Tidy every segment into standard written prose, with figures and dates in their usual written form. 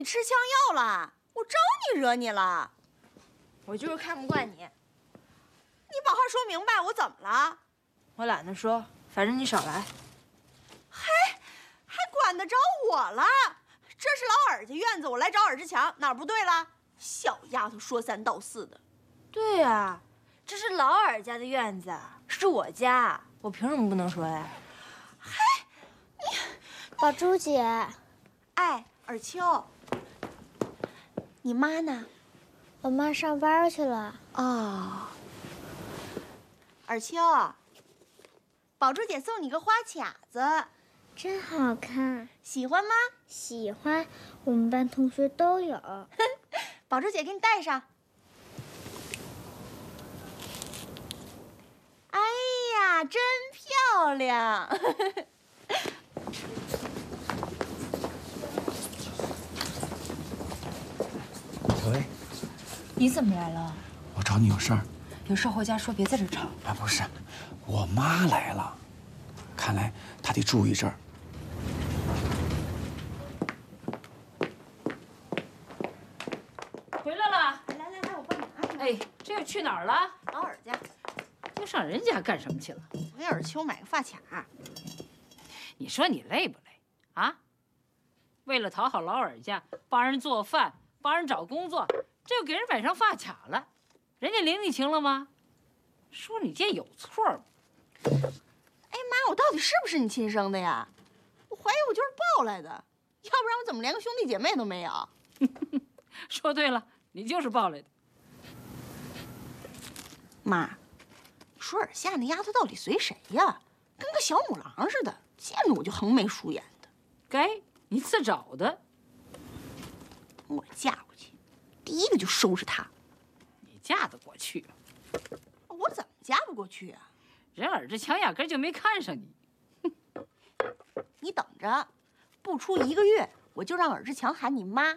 你吃枪药了？我招你惹你了？ 我就是看不惯你。 你把话说明白，我怎么了？ 我懒得说，反正你少来。 还管得着我了？这是老尔家院子，我来找尔志强，哪儿不对了？小丫头说三道四的。 对呀，这是老尔家的院子，是我家，我凭什么不能说呀？ 宝珠姐， 哎，尔秋，你妈呢？ 我妈上班去了。 哦，尔秋，宝珠姐送你个花卡子， 真好看， 喜欢吗？ 喜欢，我们班同学都有。 宝珠姐给你戴上。哎呀，真漂亮！ 小薇， 你怎么来了？ 我找你有事儿。 有事回家说，别在这吵。 啊，不是，我妈来了，看来她得住一阵儿。 回来了。 来，我帮你拿上。 哎，这又去哪儿了？ 老尔家， 又上人家干什么去了？ 我给尔秋买个发卡。 你说你累不累啊？为了讨好老尔家，帮人做饭，帮人找工作，这又给人买上发卡了，人家领你情了吗？说你这有错吗？ 哎妈，我到底是不是你亲生的呀？我怀疑我就是抱来的，要不然我怎么连个兄弟姐妹都没有？ 说对了，你就是抱来的。 妈，你说尔夏那丫头到底随谁呀？跟个小母狼似的，见着我就横眉竖眼的。 该你自找的。 我嫁过去，第一个就收拾她。 你嫁得过去？ 我怎么嫁不过去啊？ 人尔志强压根就没看上你。 你等着，不出1个月，我就让尔志强喊你妈。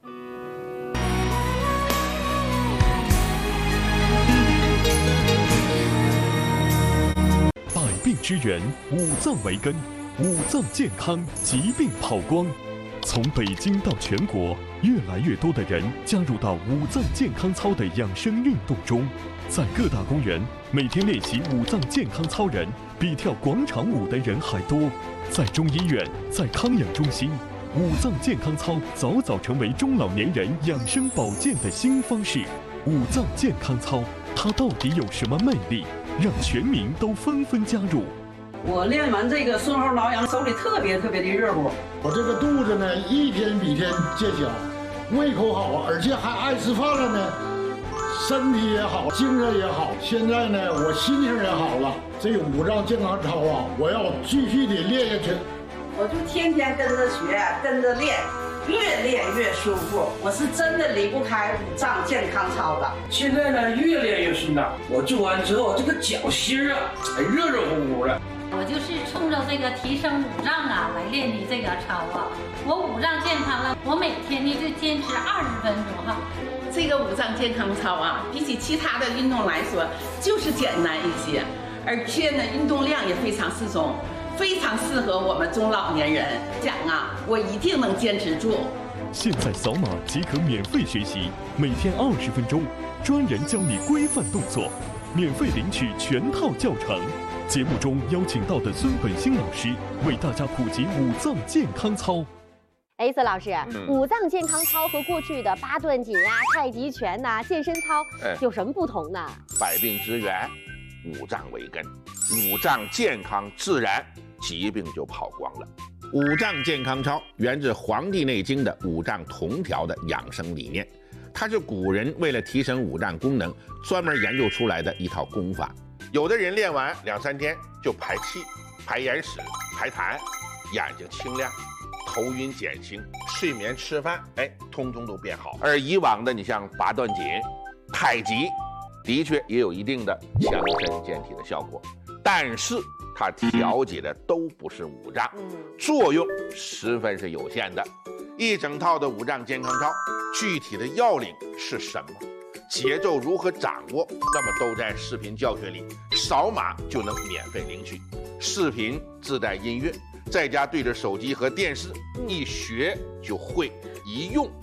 百病之源，五脏为根，五脏健康，疾病跑光。从北京到全国，越来越多的人加入到五脏健康操的养生运动中。在各大公园，每天练习五脏健康操人比跳广场舞的人还多。在中医院，在康养中心，五脏健康操早早成为中老年人养生保健的新方式。五脏健康操，它到底有什么魅力，让全民都纷纷加入？ 我练完这个顺后挠痒，手里特别的热乎。 我这个肚子呢，一天比一天见小，胃口好，而且还爱吃饭了呢，身体也好，精神也好。现在呢，我心情也好了。这个五脏健康操啊，我要继续的练下去。 我就天天跟着学，跟着练，越练越舒服。我是真的离不开五脏健康操的。 现在呢，越练越顺当。我做完之后，这个脚心啊，热热乎乎的。 我就是冲着这个提升五脏啊来练的这个操啊。我五脏健康了，我每天呢就坚持20分钟哈。 这个五脏健康操啊，比起其他的运动来说，就是简单一些，而且呢，运动量也非常适中，非常适合我们中老年人。讲啊，我一定能坚持住。 现在扫码即可免费学习，每天20分钟，专人教你规范动作，免费领取全套教程。节目中邀请到的孙本兴老师为大家普及五脏健康操。 哎，孙老师，五脏健康操和过去的八段锦啊、太极拳呐、健身操有什么不同呢？ 百病之源，五脏为根，五脏健康自然疾病就跑光了。五脏健康操源自《黄帝内经》的五脏同调的养生理念，它是古人为了提升五脏功能专门研究出来的一套功法。有的人练完2、3天就排气、排眼屎、排痰，眼睛清亮，头晕减轻，睡眠吃饭，通通都变好。而以往的你像八段锦、太极，的确也有一定的强身健体的效果，但是它调节的都不是五脏，作用十分是有限的。一整套的五脏健康操，具体的要领是什么？节奏如何掌握？那么都在视频教学里，扫码就能免费领取。视频自带音乐，在家对着手机和电视，一学就会，一用